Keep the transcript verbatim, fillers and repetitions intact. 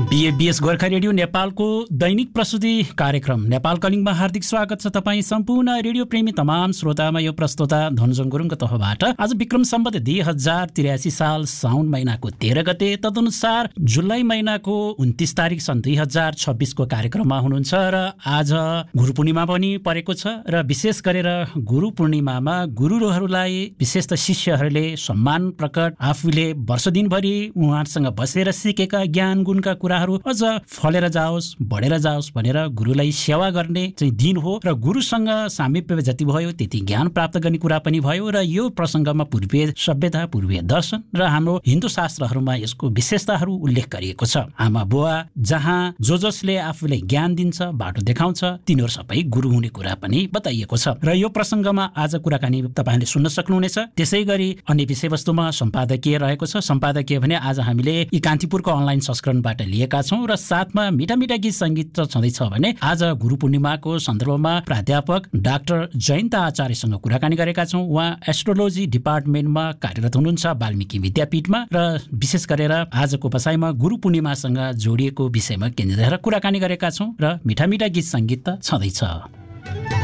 बीएबीएस Gorkha radio नेपालको दैनिक प्रस्तुति कार्यक्रम नेपाल कलिङमा हार्दिक स्वागत छ। तपाईँ सम्पूर्ण रेडियो प्रेमी तमाम श्रोतामा यो प्रस्तुता धनजङ गुरुङको तर्फबाट आज विक्रम सम्वत दुई हजार त्रियासी साल साउन महिनाको तेह्र गते तदनुसार जुलाई महिनाको उन्तिस तारिक सन् दुई हजार छब्बिसको कार्यक्रममा हुनुहुन्छ र आज गुरु पूर्णिमा पनि परेको छ र विशेष गरेर गुरु पूर्णिमामा गुरुहरूलाई विशेष त शिष्यहरूले सम्मान प्रकट आफूले वर्ष दिनभरि उहाँहरूसँग बसेर सिकेका ज्ञान गुणका कुराहरू अझ फलेर जाओस् बढेर जाओस् भनेर गुरुलाई सेवा गर्ने चाहिँ दिन हो र गुरुसँग सामिप्य जति भयो त्यति ज्ञान प्राप्त गर्ने कुरा पनि भयो र यो प्रसङ्गमा पूर्वीय सभ्यता पूर्वीय दर्शन र हाम्रो हिन्दू शास्त्रहरूमा यसको विशेषताहरू उल्लेख गरिएको छ। आमा बुवा जहाँ जो जसले आफूलाई ज्ञान दिन्छ बाटो देखाउँछ तिनीहरू सबै गुरु हुने कुरा पनि बताइएको छ र यो प्रसङ्गमा आज कुराकानी तपाईँले सुन्न सक्नुहुनेछ। त्यसै गरी अन्य विषयवस्तुमा सम्पादकीय रहेको छ। सम्पादकीय भने आज हामीले यी कान्तिपुरको अनलाइन संस्करणबाट लिएका छौँ र साथमा मिठा मिठा गीत सङ्गीत छँदैछ भने आज गुरु पूर्णिमाको सन्दर्भमा प्राध्यापक डाक्टर जयन्त आचार्यसँग कुराकानी गरेका छौँ। उहाँ एस्ट्रोलोजी डिपार्टमेन्टमा कार्यरत हुनुहुन्छ वाल्मिकी विद्यापीठमा र विशेष गरेर आजको बसाइमा गुरु पूर्णिमासँग जोडिएको विषयमा केन्द्रित रहेर कुराकानी गरेका छौँ र मिठा मिठा गीत सङ्गीत त छँदैछ।